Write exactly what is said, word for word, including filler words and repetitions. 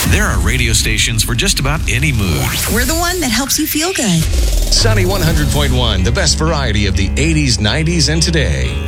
There are radio stations for just about any mood. We're the one that helps you feel good. Sunny one hundred point one, the best variety of the eighties, nineties, and today.